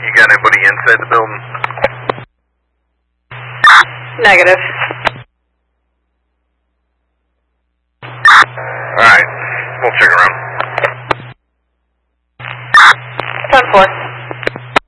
You got anybody inside the building? Negative. Alright, we'll check around. 10-4.